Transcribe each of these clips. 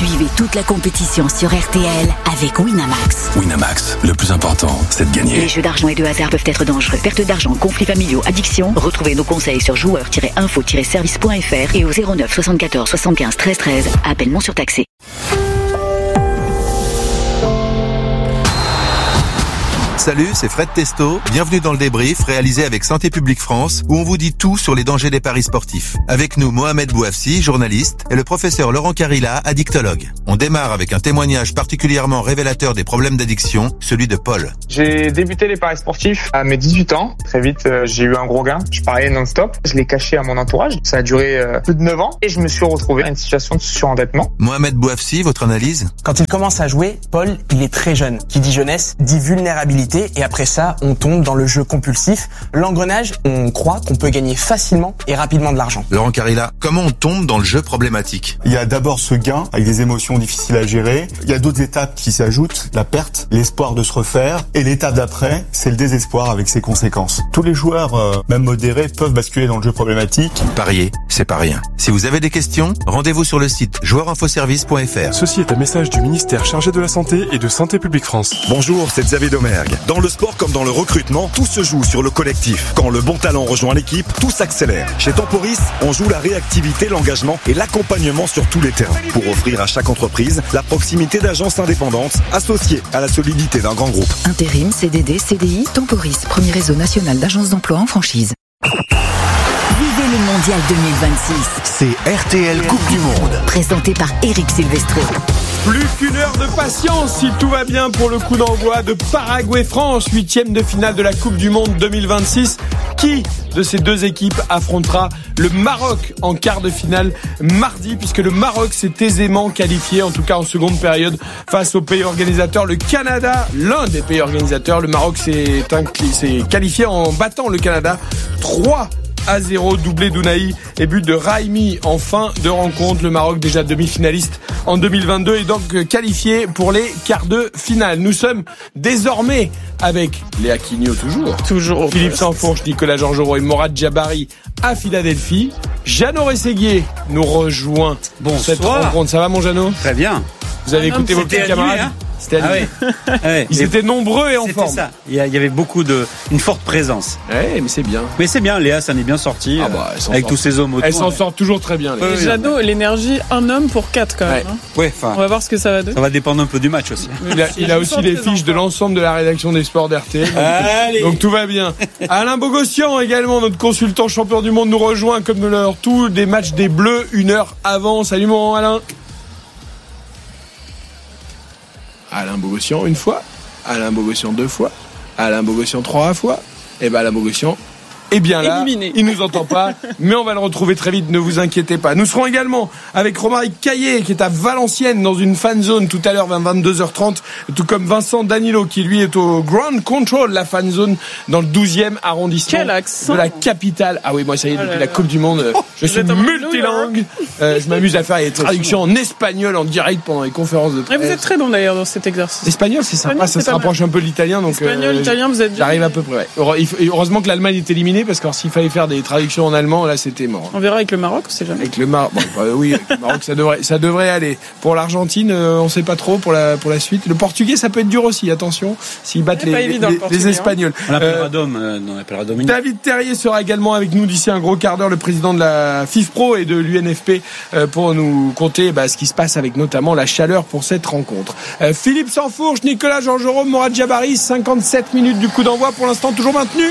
Suivez toute la compétition sur RTL avec Winamax. Winamax, le plus important, c'est de gagner. Les jeux d'argent et de hasard peuvent être dangereux. Perte d'argent, conflits familiaux, addiction. Retrouvez nos conseils sur joueurs-info-service.fr et au 09 74 75 13 13. Appel non surtaxé. Salut, c'est Fred Testo. Bienvenue dans le débrief réalisé avec Santé publique France où on vous dit tout sur les dangers des paris sportifs. Avec nous, Mohamed Bouafsi, journaliste, et le professeur Laurent Carilla, addictologue. On démarre avec un témoignage particulièrement révélateur des problèmes d'addiction, celui de Paul. J'ai débuté les paris sportifs à mes 18 ans. Très vite, j'ai eu un gros gain. Je pariais non-stop. Je l'ai caché à mon entourage. Ça a duré plus de 9 ans et je me suis retrouvé dans une situation de surendettement. Mohamed Bouafsi, votre analyse ? Quand il commence à jouer, Paul, il est très jeune. Qui dit jeunesse, dit vulnérabilité. Et après ça, on tombe dans le jeu compulsif. L'engrenage, on croit qu'on peut gagner facilement et rapidement de l'argent. Laurent Carilla, comment on tombe dans le jeu problématique ? Il y a d'abord ce gain avec des émotions difficiles à gérer. Il y a d'autres étapes qui s'ajoutent, la perte, l'espoir de se refaire. Et l'étape d'après, c'est le désespoir avec ses conséquences. Tous les joueurs, même modérés, peuvent basculer dans le jeu problématique. Parier, c'est pas rien. Si vous avez des questions, rendez-vous sur le site joueurinfoservice.fr. Ceci est un message du ministère chargé de la Santé et de Santé publique France. Bonjour, c'est Xavier Domergue. Dans le sport comme dans le recrutement, tout se joue sur le collectif. Quand le bon talent rejoint l'équipe, tout s'accélère. Chez Temporis, on joue la réactivité, l'engagement et l'accompagnement sur tous les terrains pour offrir à chaque entreprise la proximité d'agences indépendantes associées à la solidité d'un grand groupe. Intérim, CDD, CDI, Temporis, premier réseau national d'agences d'emploi en franchise. Vivez le Mondial 2026. C'est RTL Coupe du Monde. Présenté par Eric Silvestro. Plus qu'une heure de patience si tout va bien pour le coup d'envoi de Paraguay-France, 8e de finale de la Coupe du Monde 2026. Qui de ces deux équipes affrontera le Maroc en quart de finale mardi, puisque le Maroc s'est aisément qualifié, en tout cas en seconde période, face au pays organisateur, le Canada, l'un des pays organisateurs. Le Maroc s'est qualifié en battant le Canada 3-0, doublé d'Ounahi et but de Raimi en fin de rencontre. Le Maroc, déjà demi-finaliste en 2022, est donc qualifié pour les quarts de finale. Nous sommes désormais avec Léa Quignaud toujours Philippe Sansfourche, Nicolas Georgerot et Morad Jabari à Philadelphie. Jeannot Rességuier nous rejoint pour cette rencontre. Ça va mon Jeannot ? Très bien. Vous avez écouté vos petits camarades ? C'était annulé. Ils étaient nombreux et en forme. C'était ça. Il y avait une forte présence. Ouais, mais c'est bien. Mais c'est bien, Léa, ça en est bien sorti. Avec tous ces hommes autour. Elle s'en sort toujours très bien. Et Jeannot, l'énergie, un homme pour 4 quand même. On va voir ce que ça va donner. Ça va dépendre un peu du match aussi. Il a aussi les fiches de l'ensemble de la rédaction des sports d'RTL. Donc tout va bien. Alain Bogossian également, notre consultant champion du monde, nous rejoint comme de l'heure tout des matchs des Bleus 1 heure avant. Salut mon Alain. Alain Bogossian une fois, Alain Bogossian 2 fois, Alain Bogossian 3 fois, et ben Alain Bogossian est bien là, éliminé. Il nous entend pas, mais on va le retrouver très vite, ne vous inquiétez pas. Nous serons également avec Romaric Caillé qui est à Valenciennes dans une fan zone tout à l'heure vers 22h30, tout comme Vincent Danilo qui lui est au Ground Control, la fan zone dans le 12e arrondissement de la capitale. Ah oui, moi ça y est, depuis la Coupe du Monde, je suis multilingue, je m'amuse à faire les traductions en espagnol en direct pendant les conférences de presse. Mais vous êtes très bon d'ailleurs dans cet exercice. L'espagnol c'est sympa, ça se rapproche un peu de l'italien, donc l'italien vous êtes bien. J'arrive à peu près. Ouais. Heureusement que l'Allemagne est éliminée, parce que s'il fallait faire des traductions en allemand, là c'était mort. On verra avec le Maroc, on sait jamais. Avec le Maroc, oui, avec le Maroc ça devrait aller. Pour l'Argentine, on sait pas trop pour la suite. Le Portugais, ça peut être dur aussi, attention, s'ils battent les Espagnols. On l'appellera Dominique. David Terrier sera également avec nous d'ici un gros quart d'heure, le président de la FIFPro et de l'UNFP, pour nous conter ce qui se passe avec notamment la chaleur pour cette rencontre. Philippe Sansfourche, Nicolas Georgerot, Morad Jabari, 57 minutes du coup d'envoi, pour l'instant toujours maintenu.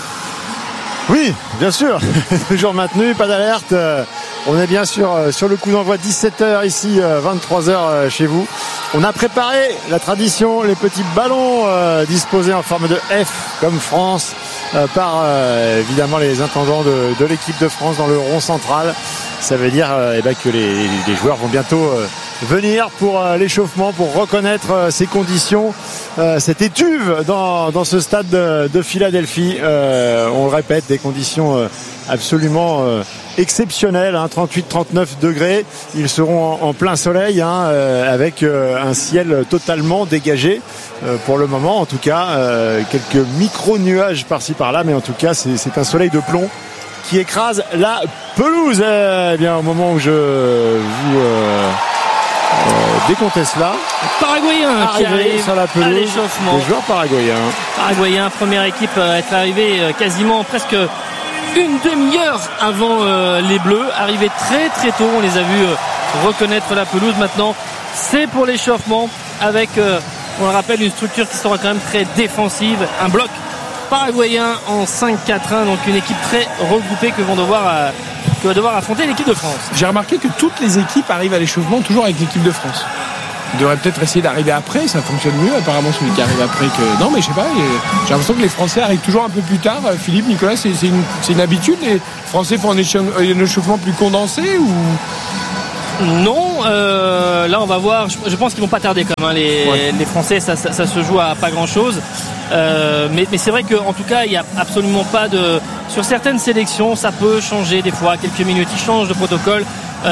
Oui, bien sûr, toujours maintenu, pas d'alerte. On est bien sûr sur le coup d'envoi 17h ici, 23h chez vous. On a préparé la tradition, les petits ballons disposés en forme de F comme France par évidemment les intendants de l'équipe de France dans le rond central. Ça veut dire que les joueurs vont bientôt venir pour l'échauffement, pour reconnaître ces conditions, cette étuve dans ce stade de Philadelphie. On le répète, des conditions absolument exceptionnelles, 38-39 degrés. Ils seront en plein soleil, avec un ciel totalement dégagé pour le moment. En tout cas, quelques micro-nuages par-ci par-là, mais en tout cas, c'est un soleil de plomb qui écrase la pelouse. Bien, au moment où je vous Decontesla, Paraguayen qui arrive sur la pelouse, à l'échauffement. Les joueurs paraguayens, Première équipe à être arrivée quasiment presque une demi-heure avant les Bleus, arrivés très très tôt. On les a vus reconnaître la pelouse. Maintenant, c'est pour l'échauffement avec, on le rappelle, une structure qui sera quand même très défensive, un bloc paraguayen en 5-4-1, donc une équipe très regroupée que va devoir affronter l'équipe de France. J'ai remarqué que toutes les équipes arrivent à l'échauffement toujours avec l'équipe de France. Il devrait peut-être essayer d'arriver après, ça fonctionne mieux apparemment celui qui arrive après que... Non mais je sais pas, j'ai l'impression que les Français arrivent toujours un peu plus tard. Philippe, Nicolas, c'est une habitude, les Français font un échauffement plus condensé ou... Non, là on va voir, je pense qu'ils vont pas tarder quand même, les Français, ça se joue à pas grand chose. Mais c'est vrai qu'en tout cas il n'y a absolument pas de... Sur certaines sélections ça peut changer des fois, quelques minutes, ils changent de protocole.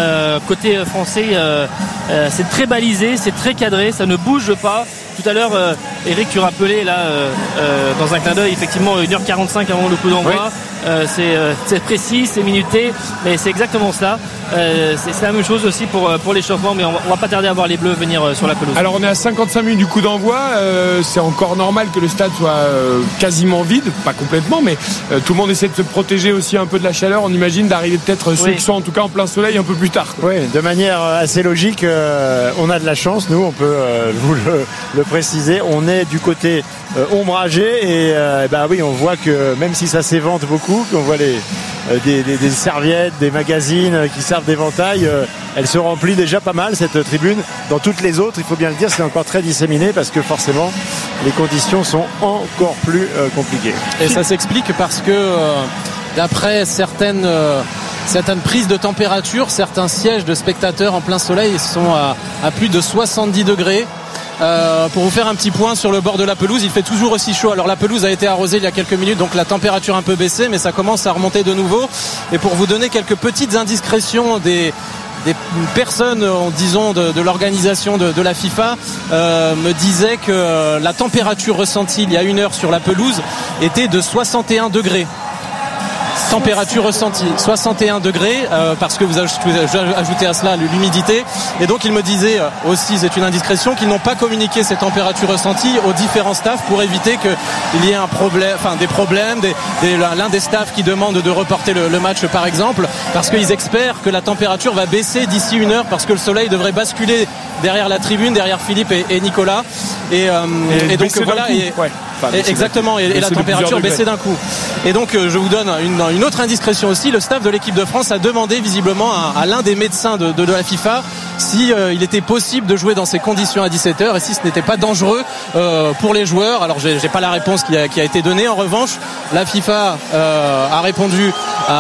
Côté français, c'est très balisé, c'est très cadré, ça ne bouge pas. Tout à l'heure, Eric, tu rappelais là, dans un clin d'œil, effectivement 1h45 avant le coup d'envoi. Oui. C'est précis, c'est minuté, mais c'est exactement ça. C'est la même chose aussi pour l'échauffement, mais on va pas tarder à voir les Bleus venir sur la pelouse. Alors on est à 55 minutes du coup d'envoi, c'est encore normal que le stade soit quasiment vide, pas complètement, mais tout le monde essaie de se protéger aussi un peu de la chaleur. On imagine d'arriver peut-être ceux qui sont en tout cas en plein soleil un peu plus tard. Oui, de manière assez logique, on a de la chance, nous, on peut vous le préciser, on est du côté ombragé et oui, on voit que même si ça s'évente beaucoup, qu'on voit des serviettes, des magazines qui servent d'éventail, elle se remplit déjà pas mal cette tribune. Dans toutes les autres, il faut bien le dire, c'est encore très disséminé parce que forcément les conditions sont encore plus compliquées. Et ça s'explique parce que d'après certaines prises de température, certains sièges de spectateurs en plein soleil sont à plus de 70 degrés. Pour vous faire un petit point sur le bord de la pelouse, il fait toujours aussi chaud. Alors la pelouse a été arrosée il y a quelques minutes, donc la température a un peu baissé, mais ça commence à remonter de nouveau. Et pour vous donner quelques petites indiscrétions des personnes, disons, de l'organisation de la FIFA, me disaient que la température ressentie il y a 1 heure sur la pelouse était de 61 degrés. Température ressentie 61 degrés, parce que vous ajoutez à cela l'humidité, et donc il me disait aussi, c'est une indiscrétion, qu'ils n'ont pas communiqué ces températures ressenties aux différents staffs pour éviter qu'il y ait des problèmes, l'un des staffs qui demande de reporter le match par exemple, parce qu'ils espèrent que la température va baisser d'ici 1 heure, parce que le soleil devrait basculer derrière la tribune, derrière Philippe et Nicolas, et donc voilà. Exactement, et la température baissait d'un coup. Et donc je vous donne une autre indiscrétion aussi. Le staff de l'équipe de France a demandé visiblement à l'un des médecins de la FIFA si il était possible de jouer dans ces conditions à 17h et si ce n'était pas dangereux pour les joueurs. Alors j'ai pas la réponse qui a été donnée. En revanche, la FIFA a répondu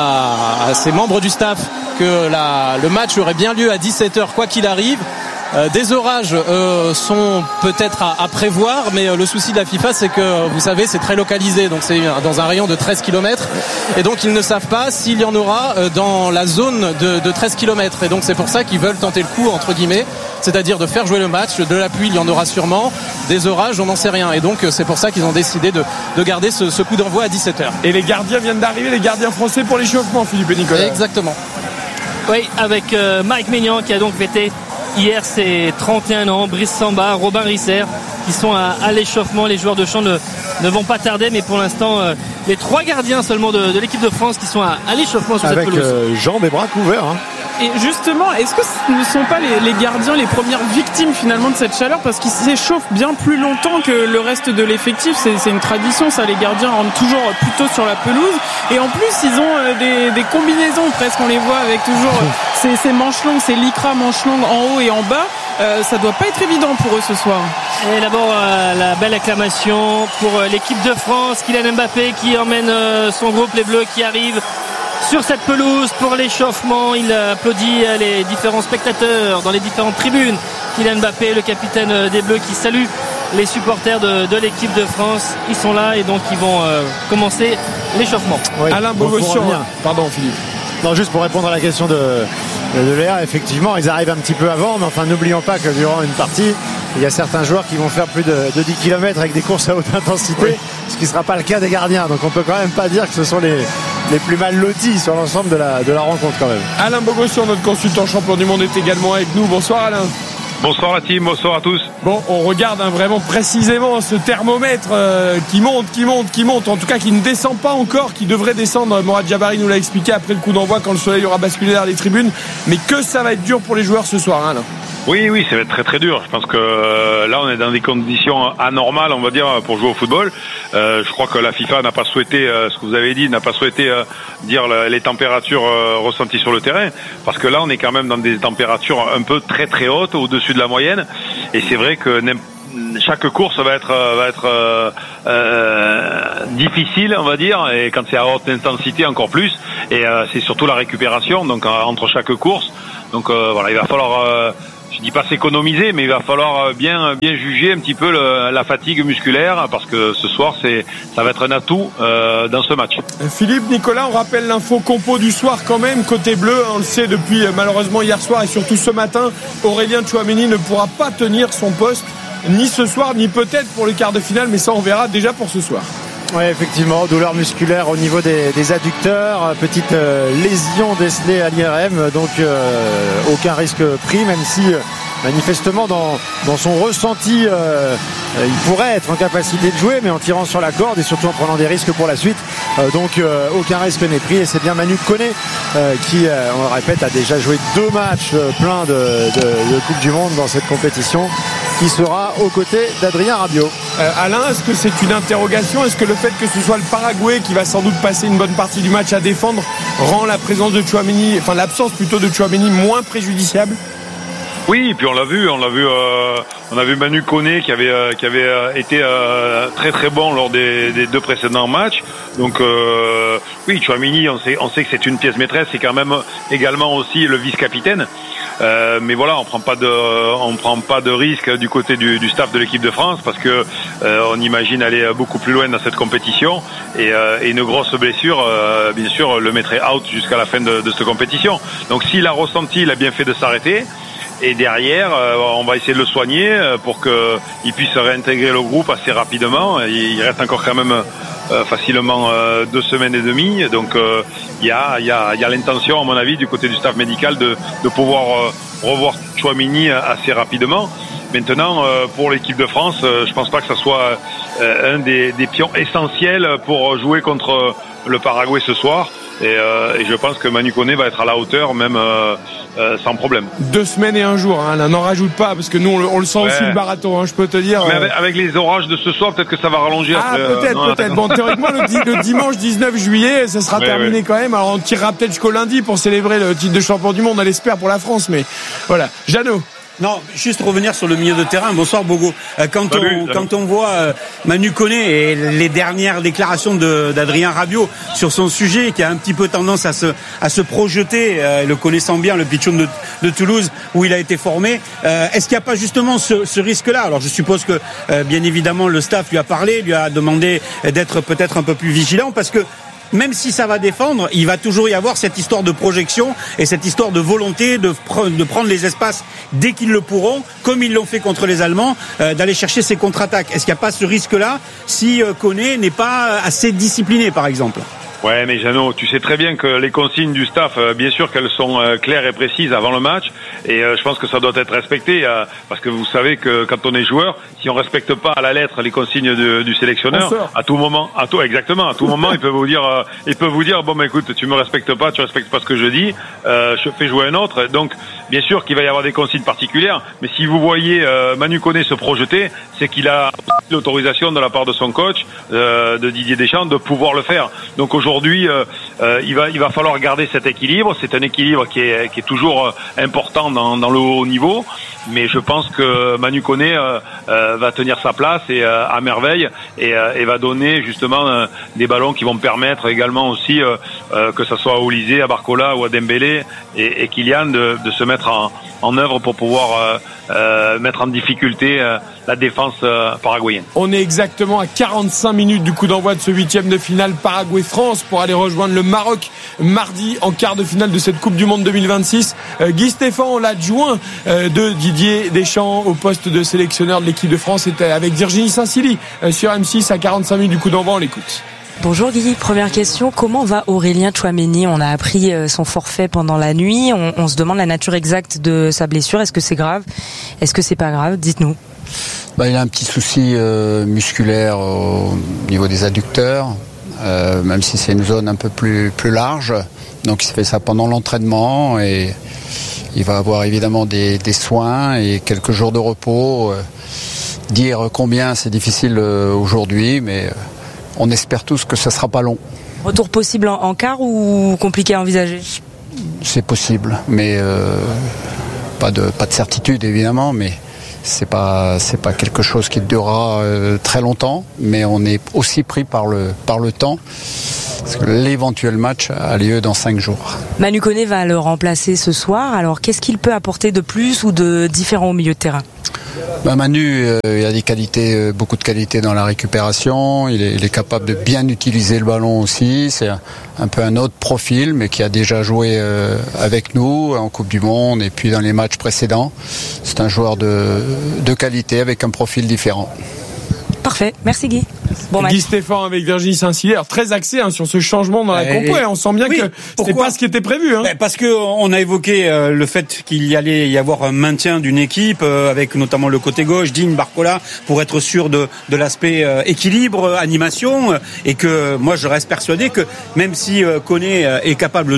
à ses membres du staff que le match aurait bien lieu à 17h quoi qu'il arrive. Des orages sont peut-être à prévoir, mais le souci de la FIFA, c'est que, vous savez, c'est très localisé, donc c'est dans un rayon de 13 km, et donc ils ne savent pas s'il y en aura dans la zone de 13 km, et donc c'est pour ça qu'ils veulent tenter le coup, entre guillemets, c'est-à-dire de faire jouer le match. De la pluie, il y en aura sûrement, des orages, on n'en sait rien, et donc c'est pour ça qu'ils ont décidé de garder ce coup d'envoi à 17h. Et les gardiens viennent d'arriver, les gardiens français pour l'échauffement, Philippe et Nicolas. Exactement. Oui, avec Mike Maignan qui a donc fêté hier c'est 31 ans, Brice Samba, Robin Risser qui sont à l'échauffement. Les joueurs de champ ne vont pas tarder, mais pour l'instant les 3 gardiens seulement de l'équipe de France qui sont à l'échauffement sur cette pelouse. Avec jambes et bras couverts. Et justement, est-ce que ce ne sont pas les gardiens les premières victimes finalement de cette chaleur, parce qu'ils s'échauffent bien plus longtemps que le reste de l'effectif? C'est une tradition, ça. Les gardiens rentrent toujours plutôt sur la pelouse, et en plus ils ont des combinaisons presque, on les voit avec toujours ces manches longues, ces lycra manches longues en haut et en bas. Ça doit pas être évident pour eux ce soir. Et d'abord la belle acclamation pour l'équipe de France, Kylian Mbappé qui emmène son groupe, les Bleus qui arrivent sur cette pelouse pour l'échauffement. Il applaudit les différents spectateurs dans les différentes tribunes. Kylian Mbappé, le capitaine des Bleus, qui salue les supporters de l'équipe de France. Ils sont là et donc ils vont commencer l'échauffement. Oui. Alain Bogossian. Pardon Philippe. Non, juste pour répondre à la question de Léa, effectivement, ils arrivent un petit peu avant, mais enfin, n'oublions pas que durant une partie, il y a certains joueurs qui vont faire plus de 10 km avec des courses à haute intensité, ce qui ne sera pas le cas des gardiens. Donc on peut quand même pas dire que ce sont les plus mal lotis sur l'ensemble de la rencontre quand même. Alain Bogossian, notre consultant champion du monde, est également avec nous. Bonsoir Alain. Bonsoir la team, bonsoir à tous. Bon, on regarde vraiment précisément ce thermomètre qui monte, en tout cas qui ne descend pas encore, qui devrait descendre. Morad Jabari nous l'a expliqué après le coup d'envoi quand le soleil aura basculé vers les tribunes. Mais que ça va être dur pour les joueurs ce soir, hein, là. Oui, ça va être très très dur. Je pense que là on est dans des conditions anormales, on va dire, pour jouer au football. Je crois que la FIFA n'a pas souhaité, ce que vous avez dit, n'a pas souhaité dire les températures ressenties sur le terrain, parce que là on est quand même dans des températures un peu très très hautes, au-dessus de la moyenne. Et c'est vrai que chaque course va être difficile, on va dire, et quand c'est à haute intensité encore plus. Et c'est surtout la récupération, donc entre chaque course. Donc voilà, il va falloir je dis pas s'économiser, mais il va falloir bien juger un petit peu la fatigue musculaire, parce que ce soir ça va être un atout dans ce match. Philippe, Nicolas, on rappelle l'info compo du soir quand même, côté bleu, on le sait depuis malheureusement hier soir et surtout ce matin, Aurélien Tchouaméni ne pourra pas tenir son poste, ni ce soir, ni peut-être pour le quart de finale, mais ça on verra déjà pour ce soir. Oui, effectivement, douleur musculaire au niveau des adducteurs, petite lésion décelée à l'IRM, donc aucun risque pris, même si manifestement dans son ressenti il pourrait être en capacité de jouer, mais en tirant sur la corde et surtout en prenant des risques pour la suite, donc aucun risque n'est pris. Et c'est bien Manu Koné qui, on le répète, a déjà joué 2 matchs pleins de Coupe du Monde dans cette compétition, qui sera aux côtés d'Adrien Rabiot. Alain, est-ce que c'est une interrogation? Est-ce que le fait que ce soit le Paraguay qui va sans doute passer une bonne partie du match à défendre rend la présence de Tchouaméni, enfin l'absence plutôt de Tchouaméni, moins préjudiciable? Oui, puis on a vu Manu Koné qui avait été très très bon lors des 2 précédents matchs. Donc oui, Tchouaméni, on sait que c'est une pièce maîtresse, c'est quand même également aussi le vice-capitaine. Mais voilà, on prend pas de risque du côté du staff de l'équipe de France, parce que on imagine aller beaucoup plus loin dans cette compétition, et une grosse blessure bien sûr le mettrait out jusqu'à la fin de cette compétition. Donc s'il a ressenti, il a bien fait de s'arrêter. Et derrière, on va essayer de le soigner pour qu'il puisse réintégrer le groupe assez rapidement. Il reste encore quand même facilement 2 semaines et demie. Donc il y a l'intention, à mon avis, du côté du staff médical de pouvoir revoir Tchouaméni assez rapidement. Maintenant, pour l'équipe de France, je pense pas que ça soit un des pions essentiels pour jouer contre le Paraguay ce soir. Et je pense que Manu Koné va être à la hauteur, même sans problème. 2 semaines et 1 jour, hein, là, n'en rajoute pas, parce que nous on le sent aussi le marathon, hein, je peux te dire. Mais avec les orages de ce soir, peut-être que ça va rallonger. Peut-être. Bon, théoriquement, le dimanche 19 juillet, ça sera terminé quand même. Alors on tirera peut-être jusqu'au lundi pour célébrer le titre de champion du monde, on l'espère pour la France, mais voilà. Jeannot. Non, juste revenir sur le milieu de terrain. Bonsoir Bogo. Quand on voit Manu Koné et les dernières déclarations d'Adrien Rabiot sur son sujet, qui a un petit peu tendance à se projeter, le connaissant bien, le pitchoun de Toulouse où il a été formé, est-ce qu'il n'y a pas justement ce risque-là? Alors je suppose que bien évidemment le staff lui a parlé, lui a demandé d'être peut-être un peu plus vigilant, parce que même si ça va défendre, il va toujours y avoir cette histoire de projection et cette histoire de volonté de prendre les espaces dès qu'ils le pourront, comme ils l'ont fait contre les Allemands, d'aller chercher ces contre-attaques. Est-ce qu'il n'y a pas ce risque-là si Koné n'est pas assez discipliné, par exemple? Ouais, mais Jeannot, tu sais très bien que les consignes du staff, bien sûr qu'elles sont claires et précises avant le match, et je pense que ça doit être respecté, parce que vous savez que quand on est joueur, si on respecte pas à la lettre les consignes du sélectionneur, à tout moment, il peut vous dire, bon, bah, écoute, tu me respectes pas, tu respectes pas ce que je dis, je fais jouer un autre. Donc, bien sûr qu'il va y avoir des consignes particulières, mais si vous voyez Manu Koné se projeter, c'est qu'il a l'autorisation de la part de son coach, de Didier Deschamps, de pouvoir le faire. Donc aujourd'hui, il va falloir garder cet équilibre. C'est un équilibre qui est toujours important dans le haut niveau, mais je pense que Manu Koné va tenir sa place et à merveille, et va donner justement des ballons qui vont permettre également aussi que ça soit à Olysée, à Barcola ou à Dembélé et Kylian de se mettre en œuvre pour pouvoir mettre en difficulté la défense paraguayenne. On est exactement à 45 minutes du coup d'envoi de ce 8e de finale Paraguay-France pour aller rejoindre le Maroc mardi en quart de finale de cette Coupe du Monde 2026. Guy Stéphane, l'adjoint de Didier Deschamps au poste de sélectionneur de l'équipe de France, était avec Virginie Saint-Silly sur M6 à 45 minutes du coup d'envoi. On l'écoute. Bonjour Guy, première question, comment va Aurélien Tchouaméni? On a appris son forfait pendant la nuit, on se demande la nature exacte de sa blessure, est-ce que c'est grave? Est-ce que c'est pas grave? Dites-nous. Il a un petit souci musculaire au niveau des adducteurs, même si c'est une zone un peu plus large. Donc il s'est fait ça pendant l'entraînement et il va avoir évidemment des soins et quelques jours de repos. Dire combien, c'est difficile aujourd'hui, mais on espère tous que ça ne sera pas long. Retour possible en quart ou compliqué à envisager? C'est possible, mais pas de certitude évidemment, mais c'est pas quelque chose qui durera très longtemps, mais on est aussi pris par le temps, parce que l'éventuel match a lieu dans 5 jours. Manu Koné va le remplacer ce soir, alors qu'est-ce qu'il peut apporter de plus ou de différent au milieu de terrain? Manu, il a des qualités, beaucoup de qualités dans la récupération, il est capable de bien utiliser le ballon aussi, c'est un peu un autre profil, mais qui a déjà joué avec nous en Coupe du Monde et puis dans les matchs précédents. C'est un joueur de qualité avec un profil différent. Parfait, merci Guy. Bon Guy Stéphane avec Virginie Saint-Hilaire, très axé sur ce changement dans la compo. On sent bien que c'était pas ce qui était prévu. Parce que on a évoqué le fait qu'il y allait y avoir un maintien d'une équipe avec notamment le côté gauche, Digne, Barcola, pour être sûr de l'aspect équilibre, animation, et que moi je reste persuadé que même si Koné est capable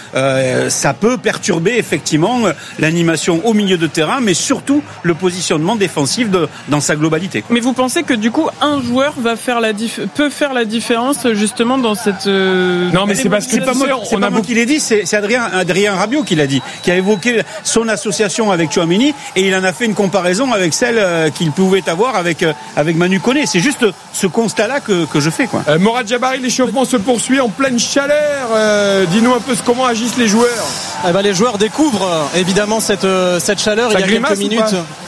ça peut perturber effectivement l'animation au milieu de terrain, mais surtout le positionnement défensif dans sa globalité. Mais vous pensez que du coup un joueur peut faire la différence justement dans cette Non, mais c'est parce que c'est pas moi qui l'ai dit, c'est Adrien Rabiot qui l'a dit, qui a évoqué son association avec Tchouaméni et il en a fait une comparaison avec celle qu'il pouvait avoir avec Manu Koné. C'est juste ce constat-là que je fais, quoi. Morad Jabari, l'échauffement se poursuit en pleine chaleur. Dis-nous un peu comment agissent les joueurs. Les joueurs découvrent évidemment cette chaleur. Il y a quelques minutes.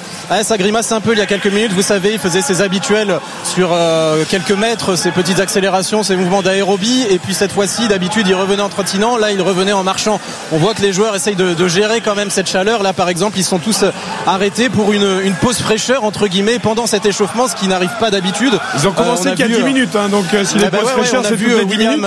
Ça grimace un peu il y a quelques minutes, vous savez, il faisait ses habituels sur quelques mètres, ses petites accélérations, ses mouvements d'aérobie, et puis cette fois-ci, d'habitude, il revenait en trottinant, là il revenait en marchant. On voit que les joueurs essayent de gérer quand même cette chaleur. Là par exemple, ils sont tous arrêtés pour une pause fraîcheur entre guillemets pendant cet échauffement, ce qui n'arrive pas d'habitude. Ils ont commencé qu'il y a 10 minutes, donc si les pauses fraîcheurs c'est toutes les 10 minutes.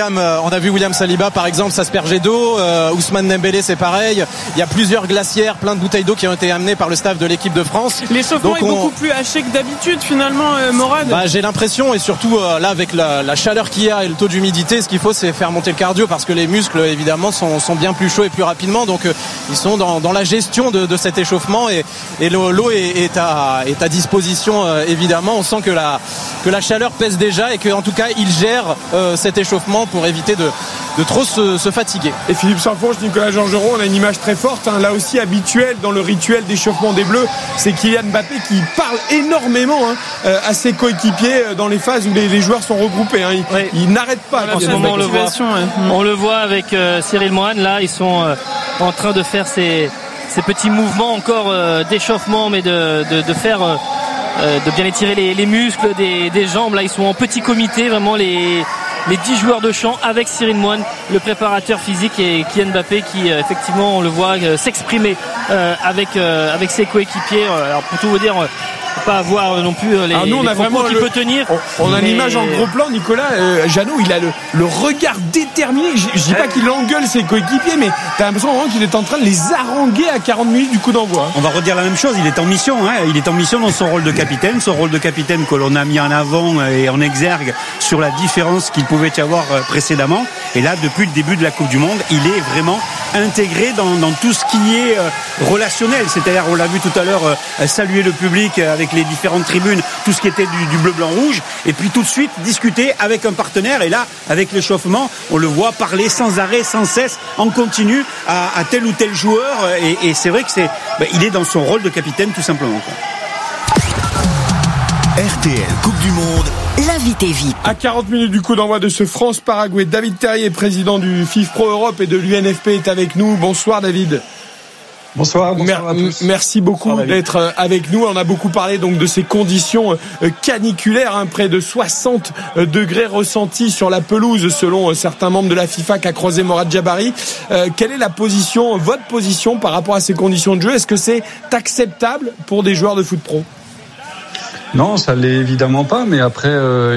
On a vu William Saliba par exemple s'asperger d'eau, Ousmane Dembélé c'est pareil, il y a plusieurs glacières, plein de bouteilles d'eau qui ont été amenées par le staff de l'équipe de France. L'échauffement est beaucoup plus haché que d'habitude finalement, Morad. J'ai l'impression, et surtout là avec la chaleur qu'il y a et le taux d'humidité, ce qu'il faut c'est faire monter le cardio, parce que les muscles évidemment sont bien plus chauds et plus rapidement, donc ils sont dans la gestion de cet échauffement et l'eau est à disposition évidemment. On sent que la chaleur pèse déjà et qu'en tout cas il gère cet échauffement pour éviter de trop se fatiguer. Et Philippe Sansfourche, Nicolas Georgerot, on a une image très forte, là aussi habituelle dans le rituel d'échauffement des Bleus, c'est Kylian Mbappé qui parle énormément à ses coéquipiers dans les phases où les joueurs sont regroupés. Il n'arrête pas. En ce moment, on le voit avec Cyril Moine, là ils sont en train de faire ces petits mouvements encore d'échauffement, mais de faire de bien étirer les muscles des jambes. Là ils sont en petit comité, vraiment les 10 joueurs de champ avec Cyril Moine, le préparateur physique, et Kylian Mbappé qui effectivement on le voit s'exprimer avec ses coéquipiers. Alors pour tout vous dire, pas avoir non plus les nous on a vraiment qu'il peut tenir. On a l'image en gros plan, Nicolas. Jeannot, il a le regard déterminé. Je dis pas qu'il engueule ses coéquipiers, mais t'as l'impression vraiment qu'il est en train de les haranguer à 40 minutes du coup d'envoi. On va redire la même chose, il est en mission, il est en mission dans son rôle de capitaine, que l'on a mis en avant et en exergue sur la différence qu'il pouvait y avoir précédemment. Et là, depuis le début de la Coupe du Monde, il est vraiment intégré dans tout ce qui est relationnel. C'est-à-dire, on l'a vu tout à l'heure, saluer le public avec les différentes tribunes, tout ce qui était du bleu, blanc, rouge, et puis tout de suite discuter avec un partenaire. Et là, avec l'échauffement, on le voit parler sans arrêt, sans cesse, en continu à tel ou tel joueur. Et c'est vrai que il est dans son rôle de capitaine, tout simplement, quoi. RTL Coupe du Monde, l'invité VIP. À 40 minutes du coup d'envoi de ce France-Paraguay, David Terrier, président du FIFPro Europe et de l'UNFP, est avec nous. Bonsoir David. Bonsoir à tous. Merci beaucoup d'être avec nous. On a beaucoup parlé donc de ces conditions caniculaires, près de 60 degrés ressentis sur la pelouse selon certains membres de la FIFA qu'a croisé Morad Jabari. Quelle est votre position par rapport à ces conditions de jeu? Est-ce que c'est acceptable pour des joueurs de foot pro? Non, ça l'est évidemment pas, mais après,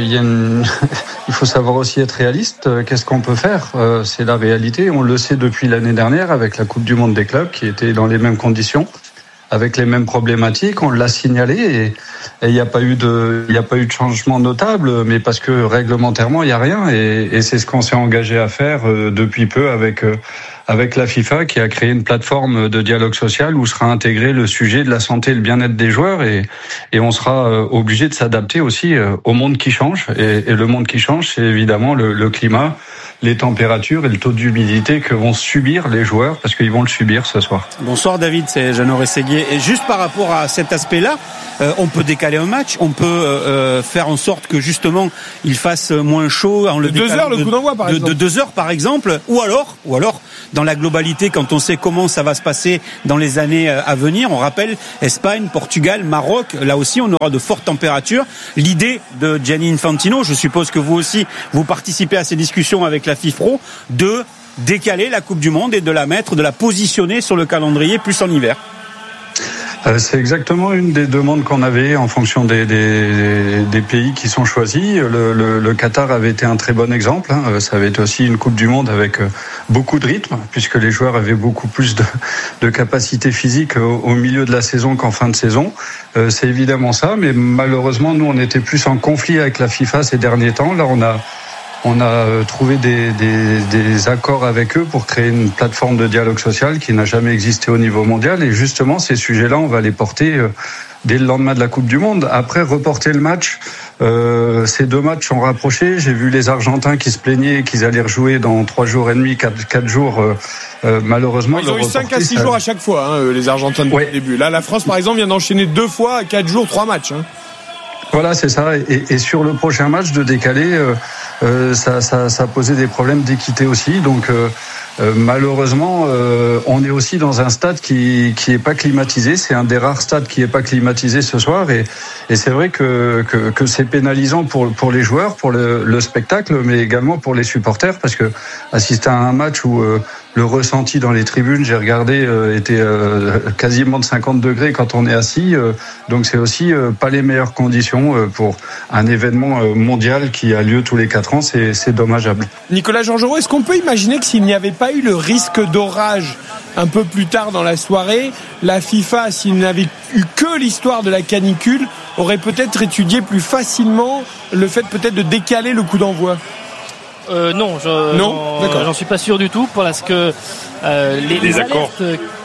il faut savoir aussi être réaliste. Qu'est-ce qu'on peut faire ? C'est la réalité. On le sait depuis l'année dernière avec la Coupe du Monde des clubs qui était dans les mêmes conditions, avec les mêmes problématiques. On l'a signalé et il n'y a pas eu de changement notable, mais parce que réglementairement il n'y a rien et c'est ce qu'on s'est engagé à faire depuis peu avec la FIFA qui a créé une plateforme de dialogue social où sera intégré le sujet de la santé et le bien-être des joueurs et on sera obligé de s'adapter aussi au monde qui change et le monde qui change, c'est évidemment le climat, les températures et le taux d'humidité que vont subir les joueurs parce qu'ils vont le subir ce soir. Bonsoir David, c'est Jeannot Rességuier. Et juste par rapport à cet aspect-là, on peut décaler un match, on peut faire en sorte que justement il fasse moins chaud en le décalant 2 heures le coup d'envoi par exemple. De 2 heures par exemple, ou alors dans la globalité, quand on sait comment ça va se passer dans les années à venir, on rappelle Espagne, Portugal, Maroc, là aussi on aura de fortes températures. L'idée de Gianni Infantino, je suppose que vous aussi vous participez à ces discussions avec la FIFPro, de décaler la Coupe du Monde et de la positionner sur le calendrier plus en hiver. C'est exactement une des demandes qu'on avait en fonction des pays qui sont choisis. Le Qatar avait été un très bon exemple. Ça avait été aussi une Coupe du Monde avec beaucoup de rythme, puisque les joueurs avaient beaucoup plus de capacité physique au milieu de la saison qu'en fin de saison. C'est évidemment ça, mais malheureusement, nous, on était plus en conflit avec la FIFA ces derniers temps. Là, on a trouvé des accords avec eux pour créer une plateforme de dialogue social qui n'a jamais existé au niveau mondial. Et justement, ces sujets-là, on va les porter dès le lendemain de la Coupe du Monde. Après, reporter le match, ces 2 matchs sont rapprochés. J'ai vu les Argentins qui se plaignaient qu'ils allaient rejouer dans 3 jours et demi, 4 jours. Malheureusement, ils ont eu 5 à 6 jours à chaque fois, les Argentins depuis le début. Là, la France, par exemple, vient d'enchaîner 2 fois, 4 jours, 3 matchs. Voilà, c'est ça. Et sur le prochain match de décaler, ça posait des problèmes d'équité aussi. Donc malheureusement, on est aussi dans un stade qui est pas climatisé. C'est un des rares stades qui est pas climatisé ce soir. Et c'est vrai que c'est pénalisant pour les joueurs, pour le spectacle, mais également pour les supporters, parce que assister à un match où le ressenti dans les tribunes, j'ai regardé, était quasiment de 50 degrés quand on est assis. Donc c'est aussi pas les meilleures conditions pour un événement mondial qui a lieu tous les 4 ans. C'est dommageable. Nicolas Georgerot, est-ce qu'on peut imaginer que s'il n'y avait pas eu le risque d'orage un peu plus tard dans la soirée, la FIFA, s'il n'avait eu que l'histoire de la canicule, aurait peut-être étudié plus facilement le fait peut-être de décaler le coup d'envoi? Non, j'en suis pas sûr du tout, parce que les alertes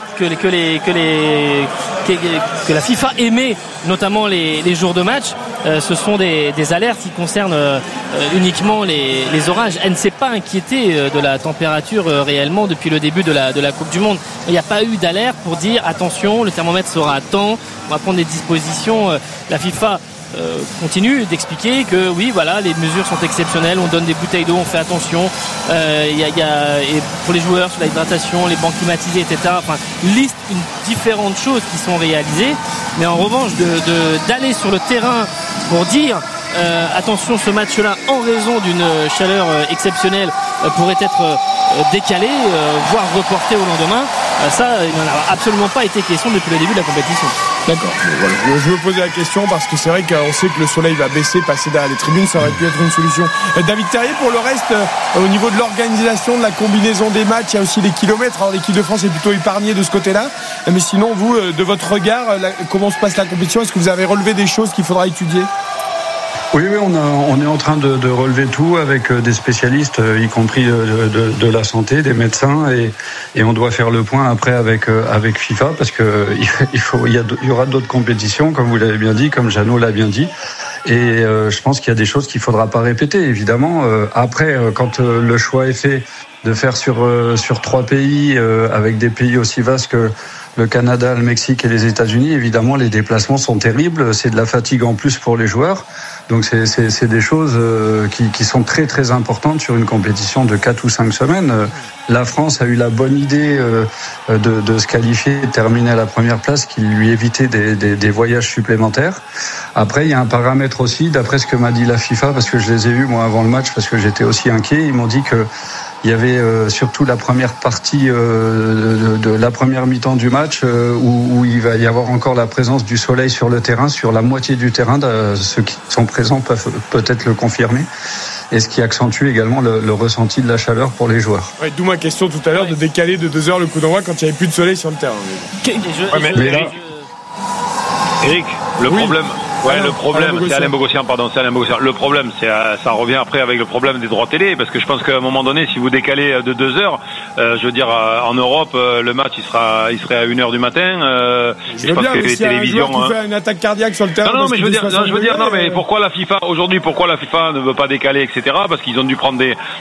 que la FIFA émet, notamment les jours de match, ce sont des alertes qui concernent uniquement les orages. Elle ne s'est pas inquiétée de la température réellement depuis le début de la Coupe du Monde. Il n'y a pas eu d'alerte pour dire attention, le thermomètre sera à temps, on va prendre des dispositions. La FIFA continue d'expliquer que oui, voilà, les mesures sont exceptionnelles, on donne des bouteilles d'eau, on fait attention, et pour les joueurs sur l'hydratation, les bancs climatisés, etc. Enfin, liste différentes choses qui sont réalisées, mais en revanche d'aller sur le terrain pour dire attention, ce match-là, en raison d'une chaleur exceptionnelle, pourrait être décalé, voire reporté au lendemain. Ça, il n'en a absolument pas été question depuis le début de la compétition. D'accord. Voilà. Je me posais la question parce que c'est vrai qu'on sait que le soleil va baisser, passer derrière les tribunes, ça aurait pu être une solution. David Terrier, pour le reste, au niveau de l'organisation, de la combinaison des matchs, il y a aussi les kilomètres. Alors l'équipe de France est plutôt épargnée de ce côté-là. Mais sinon, vous, de votre regard, comment se passe la compétition? Est-ce que vous avez relevé des choses qu'il faudra étudier? Oui, on est en train de relever tout avec des spécialistes, y compris de la santé, des médecins, et on doit faire le point après avec FIFA, parce que il y aura d'autres compétitions, comme vous l'avez bien dit, comme Jeannot l'a bien dit, et je pense qu'il y a des choses qu'il faudra pas répéter, évidemment. Après, quand le choix est fait de faire sur 3 pays, avec des pays aussi vastes que le Canada, le Mexique et les États-Unis, évidemment, les déplacements sont terribles. C'est de la fatigue en plus pour les joueurs. Donc, c'est des choses qui sont très, très importantes sur une compétition de 4 ou 5 semaines. La France a eu la bonne idée de se qualifier, de terminer à la première place, qui lui évitait des voyages supplémentaires. Après, il y a un paramètre aussi, d'après ce que m'a dit la FIFA, parce que je les ai vus, moi, avant le match, parce que j'étais aussi inquiet. Ils m'ont dit que Il y avait surtout la première partie de la première mi-temps du match où il va y avoir encore la présence du soleil sur le terrain, sur la moitié du terrain. Ceux qui sont présents peuvent peut-être le confirmer. Et ce qui accentue également le ressenti de la chaleur pour les joueurs. Ouais, d'où ma question tout à l'heure de décaler de 2 heures le coup d'envoi quand il n'y avait plus de soleil sur le terrain. Eric, le problème... Ouais, le problème, c'est Alain Bogossian. Le problème, ça revient après avec le problème des droits télé, parce que je pense qu'à un moment donné, si vous décalez de 2 heures, je veux dire, en Europe, le match, il serait à 1h du matin. Je pense que les télévisions. Qui fait une attaque cardiaque sur le terrain. Non, mais je veux dire, non, mais pourquoi la FIFA ne veut pas décaler, etc. Parce qu'ils ont dû prendre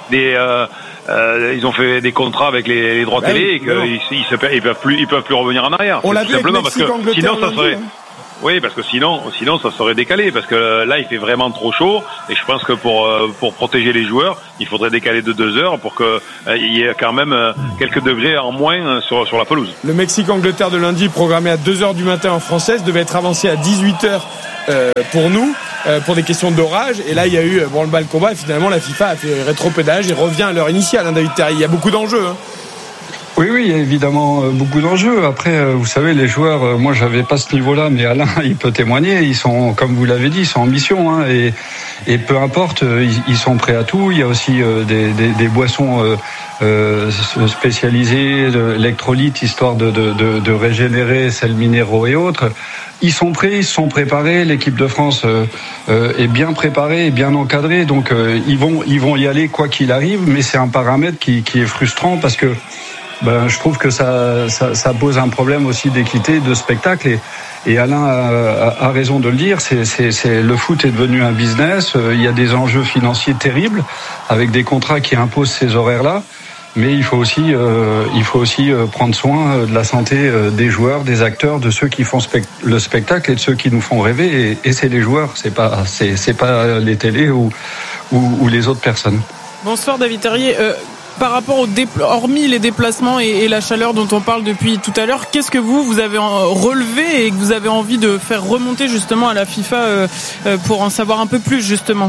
ils ont fait des contrats avec les droits télé et qu'ils peuvent plus revenir en arrière. On l'a vu simplement parce que sinon ça serait. Hein. Oui, parce que sinon ça serait décalé, parce que là il fait vraiment trop chaud, et je pense que pour protéger les joueurs, il faudrait décaler de 2 heures pour que il y ait quand même quelques degrés en moins sur la pelouse. Le Mexique-Angleterre de lundi, programmé à 2h du matin en française, devait être avancé à 18h pour nous, pour des questions d'orage, et là il y a eu branle-bas le combat, et finalement la FIFA a fait rétropédage et revient à l'heure initiale, David Terry. Il y a beaucoup d'enjeux. Oui, il y a évidemment beaucoup d'enjeux. Après, vous savez, les joueurs, moi, j'avais pas ce niveau-là, mais Alain, il peut témoigner. Ils sont, comme vous l'avez dit, ils sont en mission, hein, et peu importe, ils sont prêts à tout. Il y a aussi des boissons spécialisées, l'électrolyte, histoire de régénérer sels minéraux et autres. Ils sont prêts, ils se sont préparés. L'équipe de France est bien préparée et bien encadrée, donc ils vont y aller quoi qu'il arrive. Mais c'est un paramètre qui est frustrant parce que je trouve que ça pose un problème aussi d'équité, de spectacle, et Alain a raison de le dire. C'est le foot est devenu un business. Il y a des enjeux financiers terribles avec des contrats qui imposent ces horaires-là. Mais il faut aussi prendre soin de la santé des joueurs, des acteurs, de ceux qui font le spectacle et de ceux qui nous font rêver. Et c'est les joueurs, c'est pas les télés ou les autres personnes. Bonsoir David Terrier. Par rapport hormis les déplacements et la chaleur dont on parle depuis tout à l'heure, qu'est-ce que vous avez relevé et que vous avez envie de faire remonter justement à la FIFA pour en savoir un peu plus justement?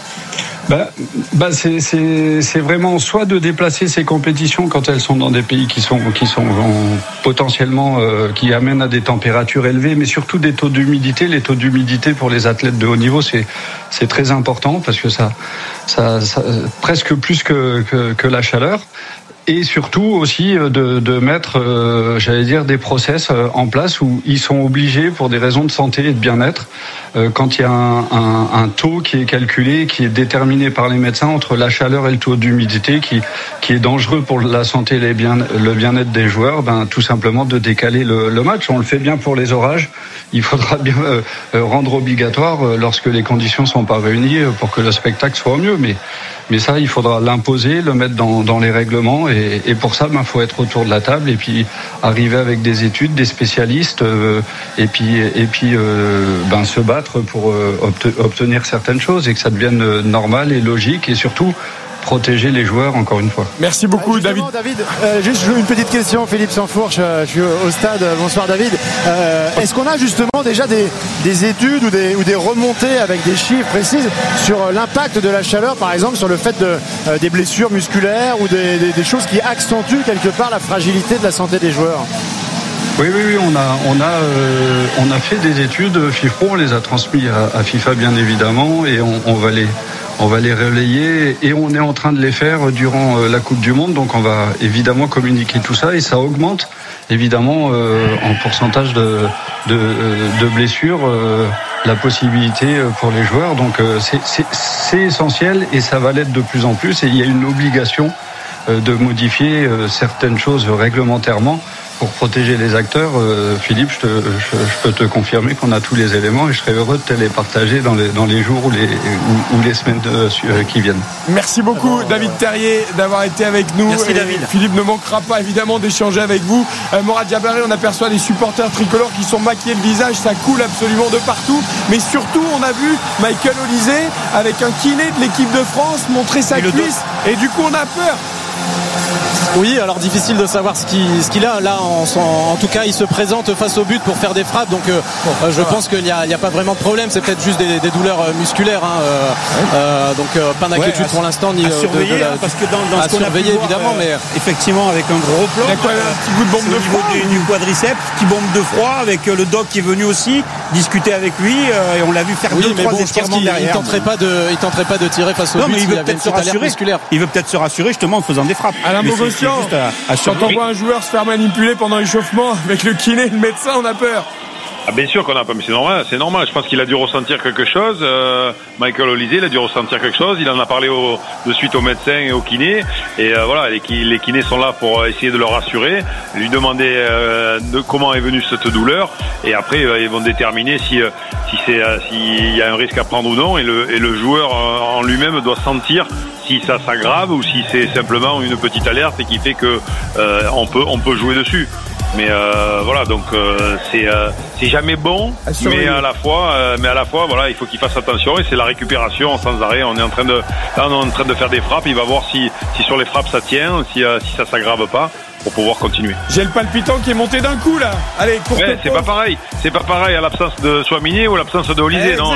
C'est vraiment soit de déplacer ces compétitions quand elles sont dans des pays qui sont potentiellement qui amènent à des températures élevées, mais surtout des taux d'humidité. Les taux d'humidité pour les athlètes de haut niveau, c'est très important parce que ça presque plus que la chaleur. Et surtout aussi de mettre, j'allais dire, des process en place où ils sont obligés, pour des raisons de santé et de bien-être, quand il y a un taux qui est calculé, qui est déterminé par les médecins entre la chaleur et le taux d'humidité, qui est dangereux pour la santé et le bien-être des joueurs, tout simplement de décaler le match. On le fait bien pour les orages. Il faudra bien rendre obligatoire lorsque les conditions sont pas réunies pour que le spectacle soit au mieux. Mais ça, il faudra l'imposer, le mettre dans les règlements, et pour ça, faut être autour de la table et puis arriver avec des études, des spécialistes, et puis se battre pour obtenir certaines choses et que ça devienne normal et logique, et surtout protéger les joueurs, encore une fois. Merci beaucoup, David. Juste une petite question, Philippe Sansfourche, je suis au stade. Bonsoir David. Est-ce qu'on a justement déjà des études ou des remontées avec des chiffres précises sur l'impact de la chaleur, par exemple sur le fait des blessures musculaires ou des choses qui accentuent quelque part la fragilité de la santé des joueurs? Oui, on a fait des études FIFPro, on les a transmis à FIFA bien évidemment, et on va les relayer, et on est en train de les faire durant la Coupe du Monde, donc on va évidemment communiquer tout ça, et ça augmente évidemment en pourcentage de blessures la possibilité pour les joueurs, donc c'est essentiel, et ça va l'être de plus en plus, et il y a une obligation de modifier certaines choses réglementairement pour protéger les acteurs. Philippe, je peux te confirmer qu'on a tous les éléments, et je serais heureux de te les partager dans les jours ou les semaines qui viennent. Merci beaucoup David Terrier d'avoir été avec nous. Merci David. Philippe ne manquera pas évidemment d'échanger avec vous. Morad Jabari, on aperçoit des supporters tricolores qui sont maquillés le visage, ça coule absolument de partout, mais surtout on a vu Michael Olysée avec un kiné de l'équipe de France montrer sa cuisse, et du coup on a peur. Oui, alors difficile de savoir ce qu'il a. Là, en tout cas, il se présente face au but pour faire des frappes. Donc, je pense qu'il n'y a pas vraiment de problème. C'est peut-être juste des douleurs musculaires. Donc, pas d'inquiétude pour l'instant. Ni surveiller, parce que dans ce qu'on surveiller, évidemment. Mais effectivement, avec un gros plan. Il y a quoi, un petit bout de bombe de froid du quadriceps, petit bombe de froid, avec le doc qui est venu aussi discuter avec lui. Et on l'a vu faire 2-3 étirements derrière. Il tenterait pas de tirer face au but. Mais il veut peut-être se rassurer. Il veut peut-être se rassurer justement en faisant des frappes. Alain Bogossian, quand on voit un joueur se faire manipuler pendant l'échauffement avec le kiné, le médecin, on a peur. Ah, bien sûr qu'on a pas, mais c'est normal. Je pense qu'il a dû ressentir quelque chose. Michael Olise, il a dû ressentir quelque chose. Il en a parlé de suite aux médecins et aux kinés. Et voilà, les kinés sont là pour essayer de le rassurer, lui demander comment est venue cette douleur. Et après, ils vont déterminer s'il y a un risque à prendre ou non. Et le joueur en lui-même doit sentir si ça s'aggrave ou si c'est simplement une petite alerte et qui fait que on peut jouer dessus. Mais voilà, donc c'est jamais bon, mais à la fois voilà, il faut qu'il fasse attention et c'est la récupération sans arrêt. On est en train de faire des frappes. Il va voir si sur les frappes ça tient, si ça s'aggrave pas, pour pouvoir continuer. J'ai le palpitant qui est monté d'un coup là. Allez, c'est pas pareil. C'est pas pareil à l'absence de Chouamini ou l'absence de Olise. Non,